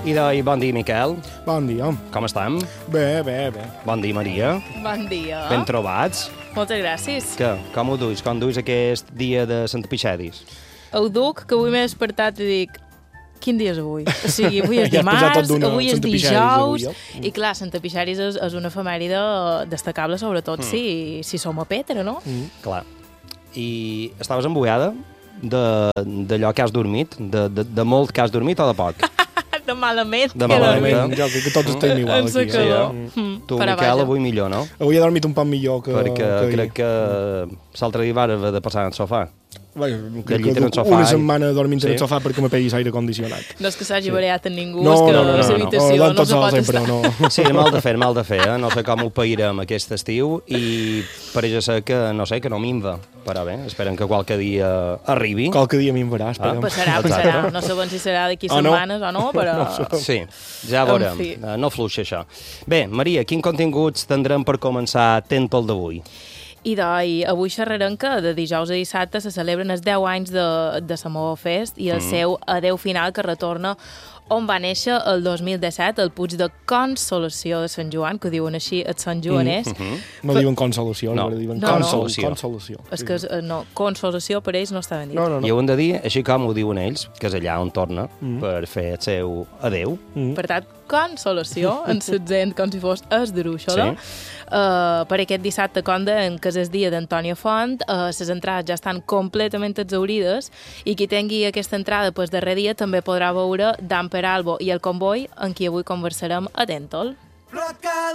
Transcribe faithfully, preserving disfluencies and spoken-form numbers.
I de, bon dia, Miquel. Bon dia. Com estem? Bé, bé, bé. Bon dia, Maria. Bon dia. Ben trobats. Moltes gràcies. Què? Com ho duis? Com duis aquest dia de Sant Pixedis? Ho duc, que avui m'he despertat i dic quin dia és avui? O sigui, avui és Ja has posat tot dimarts, d'una avui és Sant Epixeris, dijous, avui, i clar, Sant Epixeris és, és una efemèride destacable, sobretot mm. si, si som a Petra, no? Mm. Clar. I estaves embullada d'allò que has dormit? De, de, de molt que has dormit o de poc? De malament. De que he malament. dormit. Jo crec que tots estem igual En aquí. sa calor. Eh? Mm. Tu, Per a Miquel, vaja. avui millor, no? Avui he dormit un poc millor que... Perquè que crec que l'altre dia va haver de passar en el sofà. Bé, De crec llit que en el duc sofà una i- setmana dormint Sí. en el sofà perquè me peguis aire condicionat. No és que s'hagi Sí. variat en ningú, No, és que no, no, a no, no. l'habitació no, no, tots se pot sempre, estar. no. Sí, mal de fer, mal de fer, eh? No sé com ho pairem aquest estiu i pareix ser que, no sé, que no minva. Però bé, esperem que qualque dia arribi. Qualque dia m'inverà, Ah, esperem. Passarà, Exacte. passarà. No sabem si serà d'aquí Ah, no? setmanes o no, però... No sabem. Sí, ja En veurem. fi. Eh, No fluixa, això. Bé, Maria, quin continguts tindrem per començar tent pel d'avui? I doncs, avui xerrarem que de dijous a dissabte se celebren els deu anys de, de Samó Fest i el mm. seu adeu final que retorna on va néixer el dos mil disset el Puig de Consolació de Sant Joan, que ho diuen així els Sant Joaners. Mm -hmm. No diuen consolació, No. no, diuen No, no. consolació. consolació. És que eh, no, Consolació per ells no està ben dit. No, no, no. I ho hem de dir, així com ho diuen ells, que és allà on torna Mm. per fer el seu adeu. Mm. Per tant, Consolació, en setzent, com si fos esdrúixola. Sí. Uh, per aquest dissabte, com deien, que és el dia d'Antònia Font, uh, les entrades ja estan completament exaurides i qui tingui aquesta entrada pues, darrer dia també podrà veure Dan Peralbo i el comboi en qui avui conversarem a Tèntol.